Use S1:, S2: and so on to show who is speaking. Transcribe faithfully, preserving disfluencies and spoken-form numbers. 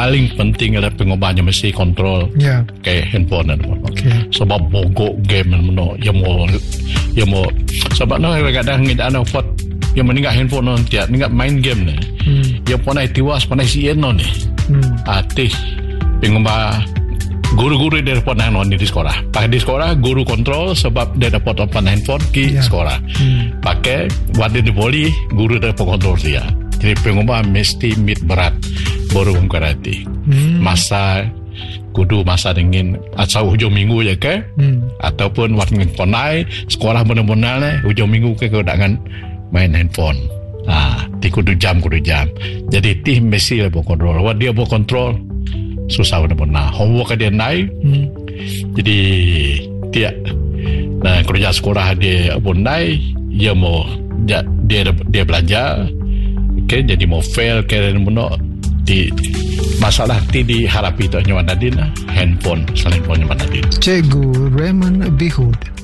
S1: paling penting adalah pengubahnya mesti kontrol
S2: Ya.
S1: ke handphone dan
S2: Okay.
S1: sebab mogok game meno yang mau yang mau sebab no kadang ngidano pot yang meninggal handphone non tiap ninggal main game ni
S2: Hmm.
S1: yang panai tiwas panai sien non ni
S2: Hmm.
S1: atih pengubah guru-guru dia dapat non di sekolah pakai di sekolah guru kontrol sebab dia dapat open handphone di
S2: Ya.
S1: sekolah
S2: Hmm.
S1: pakai wadah di poli guru dapat kontrol dia jadi pengubah mesti mit berat baru mengkarati
S2: Hmm.
S1: masa kudu masa dingin asal hujung minggu je ke
S2: Hmm.
S1: ataupun waktu ponai sekolah benar-benar ni hujung minggu ke keundangan main handphone ah ti kudu jam kudu jam jadi ti mesti lah kontrol wah dia buat kontrol susah benar-benar homework dia naik
S2: Hmm.
S1: jadi dia nah kerja sekolah dia pun naik dia mau dia dia, dia belajar okay, jadi mau fail ke benar di masalah ti diharapi tu nyawa dadin handphone selain punya dadin
S2: Cikgu Raymond Bihud.